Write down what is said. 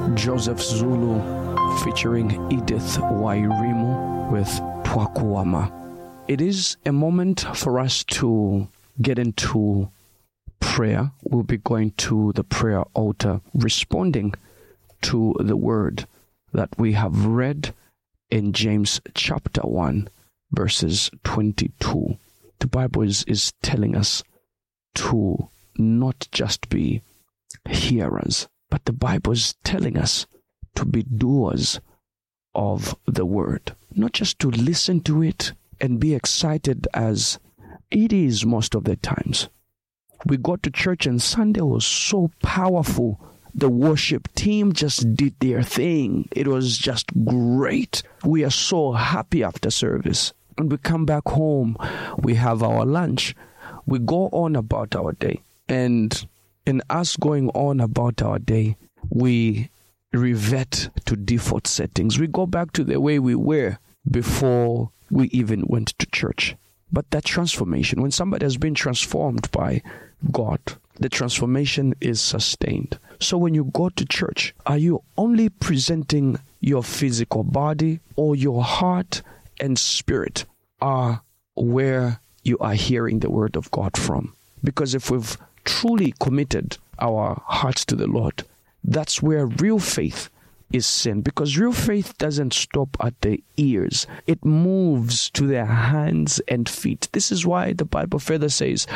Joseph Zulu featuring Edith Wairimu with Twakuama. It is a moment for us to get into prayer. We'll be going to the prayer altar, responding to the word that we have read in James chapter 1, verses 22. The Bible is telling us to not just be hearers, but the Bible is telling us to be doers of the word, not just to listen to it and be excited as it is most of the times. We got to church and Sunday was so powerful. The worship team just did their thing. It was just great. We are so happy after service. And we come back home, we have our lunch, we go on about our day. And in us going on about our day, we revert to default settings. We go back to the way we were before we even went to church. But that transformation, when somebody has been transformed by God, the transformation is sustained. So when you go to church, are you only presenting your physical body, or your heart and spirit are where you are hearing the word of God from? Because if we've truly committed our hearts to the Lord, that's where real faith is seen. Because real faith doesn't stop at the ears. It moves to their hands and feet. This is why the Bible further says,